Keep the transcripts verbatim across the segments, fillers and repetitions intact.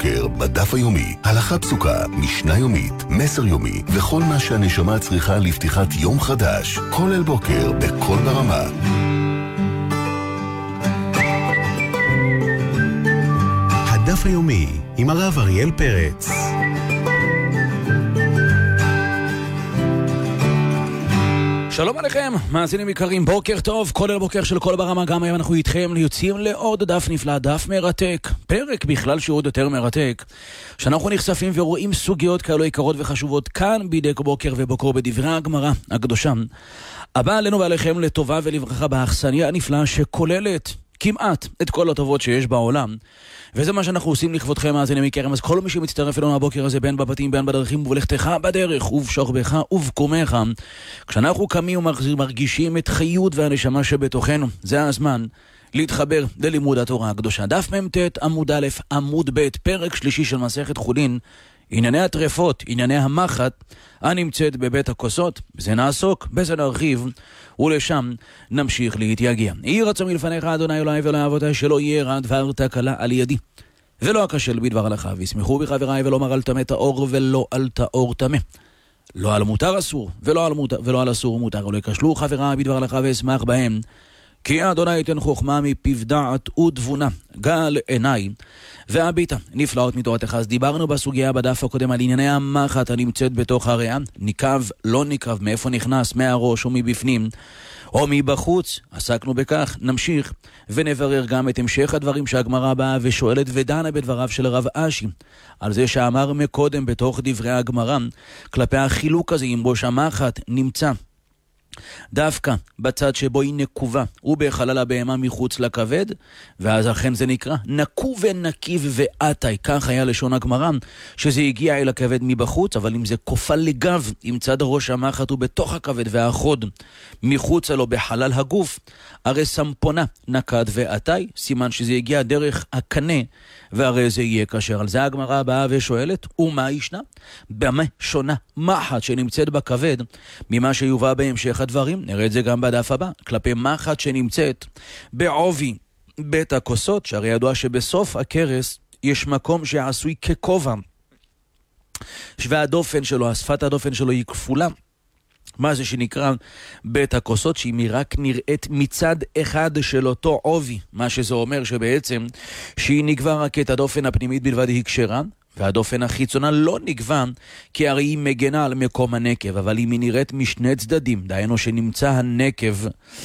הבוקר בדף היומי, הלכה פסוקה, משנה יומית, מסר יומי, וכל מה שהנשמה צריכה לפתיחת יום חדש. כל אל בוקר בכל ברמה. הדף היומי עם הרב אריאל פרץ. שלום עליכם, מאזינים יקרים, בוקר טוב, כל אל בוקר של כל ברמה, גם היום אנחנו איתכם יוצאים לעוד דף נפלא, דף מרתק, פרק בכלל שהוא עוד יותר מרתק, שאנחנו נחשפים ורואים סוגיות כאלו יקרות וחשובות כאן בידי בוקר ובוקר בדברי הגמרא הקדושה, הבא עלינו ועליכם לטובה ולברכה באכסניה הנפלאה שכוללת כמעט את כל הטובות שיש בעולם, וזה מה שאנחנו עושים לכבודכם מאזינים יקרים. אז כל מי שמצטרף אלינו הבוקר הזה, בין בבתים בין בדרכים ובלכתך בדרך ובשוכבך ובקומך, כשאנחנו קמים ומרגישים את חיות והנשמה שבתוכנו, זה הזמן להתחבר ללימוד התורה הקדושה. דף מ"ט עמוד א' עמוד ב', פרק שלישי של מסכת חולין, ענייני הטרפות, ענייני המחט הנמצאת בבית הכוסות. בזה נעסוק, בזה נרחיב, ולשם נמשיך להתייגע. יהי רצון מלפניך אדוני אלוהי ואלוהי אבותיי, שלא יהיה רע דבר תקלה על ידי ולא אכשל בדבר הלכה, וישמחו בחבריי ולא על טמא טהור ולא על טהור טמא, לא על מותר אסור ולא על מותר ולא על אסור מותר, ולא יכשלו חבריי בדבר הלכה ואשמח בהם, כי אדוני ייתן חוכמה מפיו דעת ותבונה, גל עיניי והביטה נפלאות מתורתך. אז דיברנו בסוגיה בדף הקודם על ענייני המחט הנמצאת בתוך הריאה, ניקב לא ניקב, מאיפה נכנס, מהראש או מבפנים או מבחוץ, עסקנו בכך. נמשיך ונברר גם את המשך הדברים שהגמרא באה ושואלת ודנה בדבריו של רב אשי, על זה שאמר מקודם בתוך דברי הגמרא כלפי החילוק הזה, אם ראש המחט נמצא דווקא בצד שבו היא נקובה ובחלל הבהמה מחוץ לכבד, ואז אכן זה נקרא נקו ונקיב ועתי, כך היה לשון הגמרא, שזה הגיע אל הכבד מבחוץ. אבל אם זה קופה לגב, אם צד ראש המחט הוא בתוך הכבד והחוד מחוץ לו בחלל הגוף, הרי סמפונה נקד ועתי, סימן שזה הגיע דרך הקנה, והרי זה יהיה כשר. על זה הגמרא באה ושואלת, ומה ישנה? במה שונה מחט שנמצאת בכבד ממה שיובא בהמשך הדברים? נראה את זה גם בדף הבא, כלפי מחט שנמצאת בעובי בית הכוסות, שהרי ידוע שבסוף הכרס יש מקום שעשוי ככובע, והדופן שלו, השפת הדופן שלו היא כפולה. מה זה שנקרא בית הכוסות? שהיא רק נראית מצד אחד של אותו עובי, מה שזה אומר שבעצם שהיא נקבע רק את הדופן הפנימית בלבד היא כשרה, והדופן החיצונה לא נקבע, כי הרי היא מגנה על מקום הנקב. אבל אם היא נראית משני צדדים, דהיינו שנמצא הנקב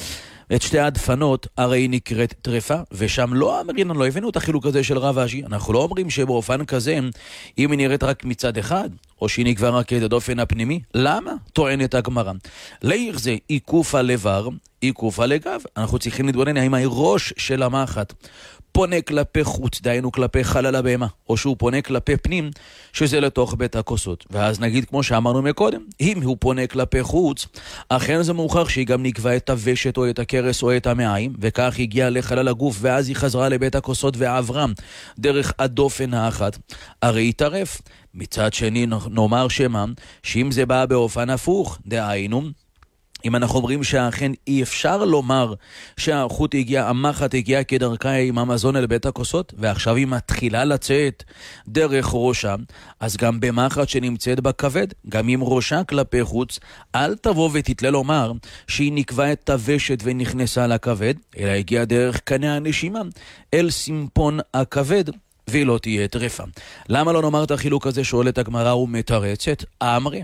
את שתי הדפנות, הרי היא נקראת טרפה, ושם לא אמרנו, לא הבאנו את החילוק הזה של רב אשי. אנחנו לא אומרים שבאופן כזה, אם היא נראית רק מצד אחד, או שהיא נקבע רק את הדופן הפנימי, למה? טוענת הגמרא, לאיך זה עיקופה לבר, עיקופה לגב. אנחנו צריכים להתבונן האם הראש של המחט פונה כלפי חוץ, דהיינו כלפי חלל הבהמה, או שהוא פונה כלפי פנים, שזה לתוך בית הכוסות. ואז נגיד כמו שאמרנו מקודם, אם הוא פונה כלפי חוץ, אכן זה מוכח שהיא גם נקבע את הוושת או את הכרס או את המעיים, וכך הגיעה לחלל הגוף, ואז היא חזרה לבית הכוסות ועברה דרך הדופן האחת, הרי היא טרף. מצד שני נאמר שמה, שאם זה בא באופן הפוך, דהיינו אם אנחנו אומרים שאכן אי אפשר לומר שהחוט הגיע, המחט הגיע כדרכה עם המזון אל בית הכוסות, ועכשיו היא מתחילה לצאת דרך ראשה, אז גם במחט שנמצאת בכבד, גם עם ראשה כלפי חוץ, אל תבוא ותתלה לומר שהיא נקבע את הוושת ונכנסה לכבד, אלא הגיעה דרך קנה הנשימה אל סימפון הכבד, והיא לא תהיה טרפה. למה לא נאמר את החילוק הזה? שואלת הגמרא ומתרצת, אמרי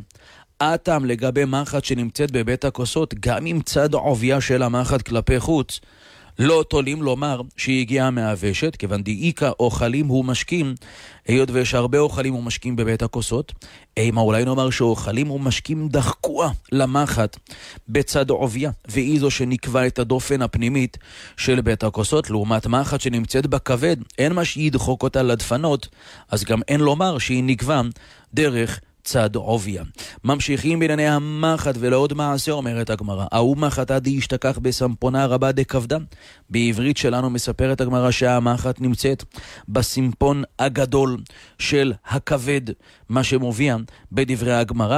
אתם לגבי מחט שנמצאת בבית הכוסות, גם עם צד עוביה של המחט כלפי חוץ, לא תולים לומר שהיא הגיעה מהוושת, כיוון דאיקה אוכלים הוא משקים, היות ויש הרבה אוכלים ומשקים בבית הכוסות, אימה אולי נאמר שאוכלים ומשקים דחקוה למחט בצד עוביה, והיא זו שנקבע את הדופן הפנימית של בית הכוסות, לעומת מחט שנמצאת בכבד, אין מה שידחוק אותה לדפנות, אז גם אין לומר שהיא נקבע דרך צד עוביה. ממשיכים בענייני המחט ולעוד מעשה, אומרת הגמרא, ההוא מחטה די השתכח בסמפונה רבה דכבדה. בעברית שלנו מספרת הגמרא שהמחט נמצאת בסימפון הגדול של הכבד, מה שמופיע בדברי הגמרא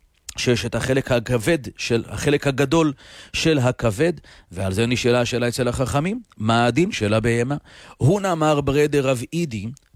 שיש את החלק הכבד של החלק הגדול של הכבד, ועל זה נשאלה השאלה אצל החכמים, מה הדין של הבהמה? הוא נאמר ברדר רב אידי